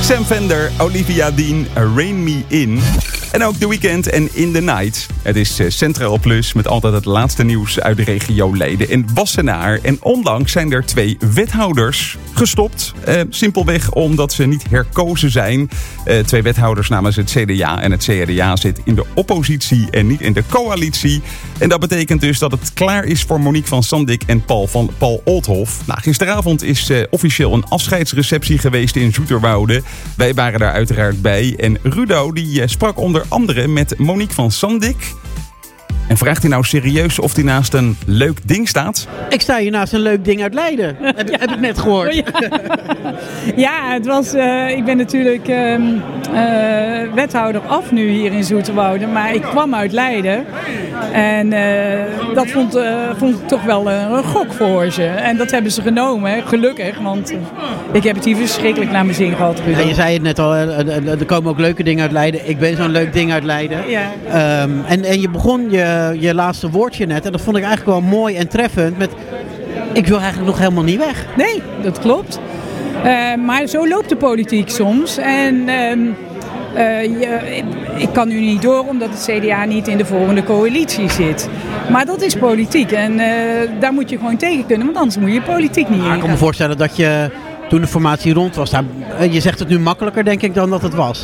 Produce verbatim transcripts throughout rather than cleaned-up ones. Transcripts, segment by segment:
Sam Fender, Olivia Dean, Rain Me In. En ook The Weeknd en In The Night. Het is Centraal Plus met altijd het laatste nieuws uit de regio Leiden en Wassenaar. En onlangs zijn er twee wethouders gestopt. Uh, simpelweg omdat ze niet herkozen zijn. Uh, twee wethouders namens het C D A. En het C D A zit in de oppositie en niet in de coalitie. En dat betekent dus dat het klaar is voor Monique van Sandik en Paul van Paul Olthof. Nou, gisteravond is uh, officieel een afscheidsreceptie geweest in Zoeterwoude. Wij waren daar uiteraard bij. En Rudo die uh, sprak onder andere met Monique van Sandik. En vraagt hij nou serieus of hij naast een leuk ding staat? Ik sta hier naast een leuk ding uit Leiden. Heb, ja. heb ik net gehoord. Ja, ja het was, uh, ik ben natuurlijk uh, uh, wethouder af nu hier in Zoeterwoude. Maar ik kwam uit Leiden. En uh, dat vond, uh, vond ik toch wel uh, een gok voor ze. En dat hebben ze genomen, hè. Gelukkig. Want uh, ik heb het hier verschrikkelijk naar mijn zin gehad. Ja, je zei het net al, er komen ook leuke dingen uit Leiden. Ik ben zo'n leuk ding uit Leiden. Ja. Um, en, en je begon je... je laatste woordje net. En dat vond ik eigenlijk wel mooi en treffend. Met, ik wil eigenlijk nog helemaal niet weg. Nee, dat klopt. Uh, maar zo loopt de politiek soms. En uh, uh, je, ik kan nu niet door omdat het C D A niet in de volgende coalitie zit. Maar dat is politiek. En uh, daar moet je gewoon tegen kunnen. Want anders moet je politiek niet in. Ik kan me voorstellen dat je toen de formatie rond was. Daar, je zegt het nu makkelijker denk ik dan dat het was.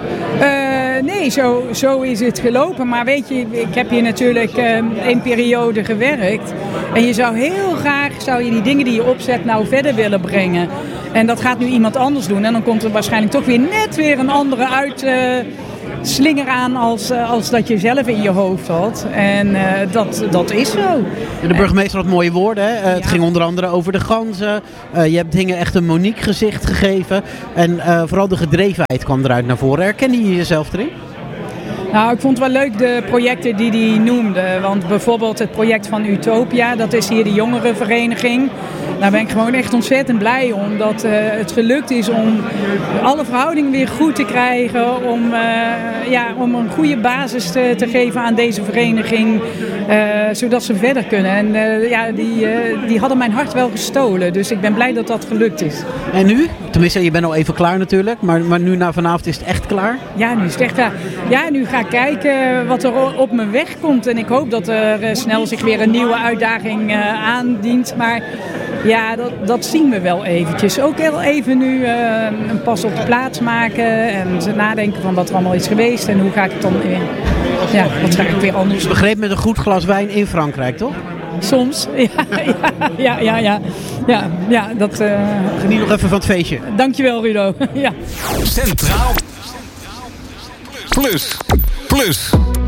Uh, nee, zo, zo is het gelopen. Maar weet je, ik heb hier natuurlijk uh, een periode gewerkt. En je zou heel graag zou je die dingen die je opzet nou verder willen brengen. En dat gaat nu iemand anders doen. En dan komt er waarschijnlijk toch weer net weer een andere uit... Uh, slinger aan als, als dat je zelf in je hoofd had. En uh, dat, dat is zo. De burgemeester had mooie woorden. Hè? Uh, ja. Het ging onder andere over de ganzen. Uh, je hebt dingen echt een Monique gezicht gegeven. En uh, vooral de gedrevenheid kwam eruit naar voren. Herkende je jezelf erin? Nou, ik vond het wel leuk de projecten die hij noemde. Want bijvoorbeeld het project van Utopia, dat is hier de jongerenvereniging. Daar ben ik gewoon echt ontzettend blij om. Dat uh, het gelukt is om alle verhoudingen weer goed te krijgen. Om, uh, ja, om een goede basis te, te geven aan deze vereniging. Uh, zodat ze verder kunnen. En uh, ja, die, uh, die hadden mijn hart wel gestolen. Dus ik ben blij dat dat gelukt is. En nu? Tenminste, je bent al even klaar natuurlijk. Maar, maar nu na vanavond is het echt klaar? Ja, nu is het echt klaar. Ja, nu ga ik kijken wat er op mijn weg komt. En ik hoop dat er uh, snel zich weer een nieuwe uitdaging uh, aandient. Maar ja, dat, dat zien we wel eventjes. Ook heel even nu uh, een pas op de plaats maken. En nadenken van wat er allemaal is geweest. En hoe ga ik het dan weer... Ja, wat ga ik weer anders doen. Begreep met een goed glas wijn in Frankrijk, toch? Soms, ja, ja, ja, ja, ja, ja dat... Uh... Geniet nog even van het feestje. Dankjewel, Rudo. Ja. Centraal Plus. Plus.